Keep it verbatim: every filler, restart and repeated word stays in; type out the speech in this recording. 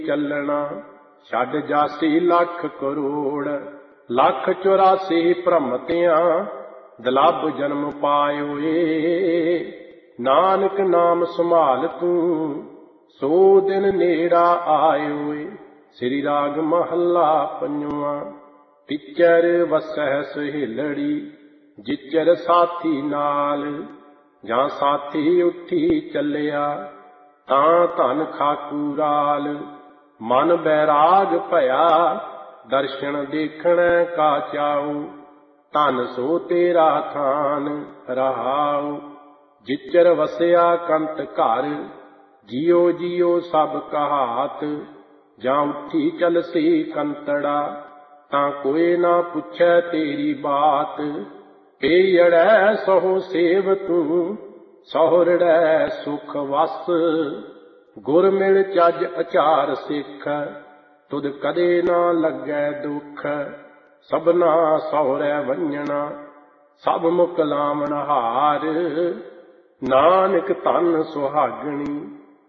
ਚੱਲਣਾ। ਛੱਡ ਜਾਸੀ ਲੱਖ ਕਰੋੜ, ਲੱਖ ਚੁਰਾਸੀ ਭ੍ਰਮਤਿਆਂ, ਦੁਲੱਭ ਜਨਮ ਪਾਇਓ ਏ। ਨਾਨਕ ਨਾਮ ਸੰਭਾਲ ਤੂੰ, ਸੋ ਦਿਨ ਨੇੜਾ ਆਇਓ ਏ। ਸ੍ਰੀ ਰਾਗ ਮਹੱਲਾ ਪੰਜਵਾਂ। ਟਿਚਰ ਵਸਹਿ ਸਹੇਲੜੀ, ਜਿਚਰ ਸਾਥੀ ਨਾਲ। ਜਾਂ ਸਾਥੀ ਉੱਠੀ ਚੱਲਿਆ, ਤਾਂ ਧਨ ਖਾਕੂਰਾਲ। ਮਨ ਬੈਰਾਗ ਭਇਆ, ਦਰਸ਼ਨ ਦੇਖਣ ਕਾ ਚਾਉ। ਧਨ ਸੋ ਤੇਰਾ ਥਾਨ ਰਹਾਉ, ਜਿਚਰ ਵਸਿਆ ਕੰਤ ਘਰ। ਜਿਉ ਜਿਉ ਸਭ ਕਹਾਤ, ਜਾਂ ਉੱਠੀ ਚਲਸੀ ਕੰਤੜਾ। ਤਾਂ ਕੋਈ ਨਾ ਪੁੱਛੈ ਤੇਰੀ ਬਾਤ, ਪੇੜੈ ਸਹੁ ਸੇਵ ਤੂੰ, ਸਹੁਰੜੈ ਸੁਖ ਵਸ। ਗੁਰ ਮਿਲ ਚੱਜ ਅਚਾਰ ਸਿੱਖ, ਤੁਧ ਕਦੇ ਨਾ ਲੱਗੈ ਦੁੱਖ। ਸਭਨਾ ਸਹੁਰੈ ਵੰਝਣਾ, ਸਭ ਮੁਕਲਾਵਣ ਹਾਰ। ਨਾਨਕ ਧਨ ਸੁਹਾਗਣੀ,